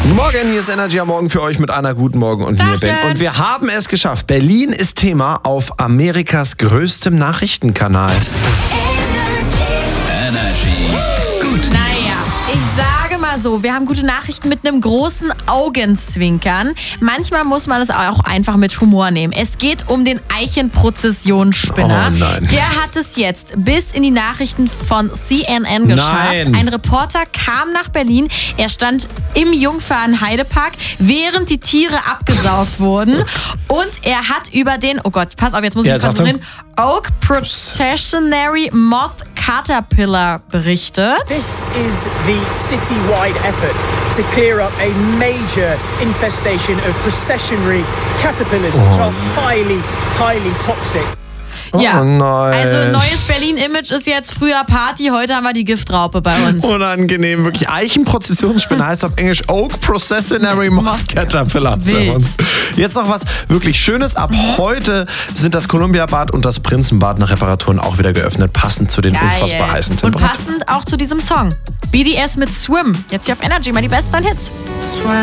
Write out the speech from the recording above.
Morgen, hier ist Energy am Morgen für euch mit einer guten Morgen und mir, Ben. Und wir haben es geschafft. Berlin ist Thema auf Amerikas größtem Nachrichtenkanal. Energy. Gut. Naja, ich sage mal so, wir haben gute Nachrichten mit einem großen Augenzwinkern. Manchmal muss man es auch einfach mit Humor nehmen. Es geht um den Eichenprozessionsspinner. Oh nein. Der hat es jetzt bis in die Nachrichten von CNN geschafft. Nein. Ein Reporter kam nach Berlin. Er stand im Jungfernheidepark, während die Tiere abgesaugt wurden. Und er hat über den, oh Gott, pass auf, jetzt muss ich mich konzentrieren, Oak Processionary Moth Caterpillar berichtet. This is the citywide effort to clear up a major infestation of processionary caterpillars, which are highly toxic. Ja, Oh nein. also neues Berlin-Image ist jetzt früher Party, heute haben wir die Giftraupe bei uns. Unangenehm, wirklich. Eichenprozessionsspinner heißt auf Englisch Oak Processionary Moth Caterpillar. Wild. Jetzt noch was wirklich Schönes. Ab heute sind das Columbia-Bad und das Prinzenbad nach Reparaturen auch wieder geöffnet, passend zu den unfassbar heißen Und Temperaturen. passend auch zu diesem Song. BDS mit Swim. Jetzt hier auf Energy, mal die besten Hits.